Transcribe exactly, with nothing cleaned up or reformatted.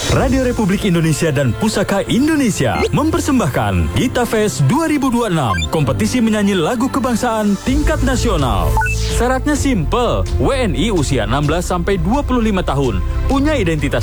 Radio Republik Indonesia dan Pusaka Indonesia mempersembahkan Gita Fest dua ribu dua puluh enam, kompetisi menyanyi lagu kebangsaan tingkat nasional. Syaratnya simple, W N I usia enam belas sampai dua puluh lima tahun, punya identitas